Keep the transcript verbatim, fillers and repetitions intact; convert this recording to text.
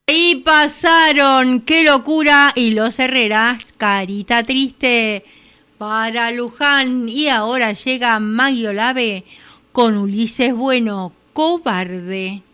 Y pasaron, qué locura, y los Herreras, carita triste para Luján. Y ahora llega Maggie Olave con Ulises Bueno, cobarde.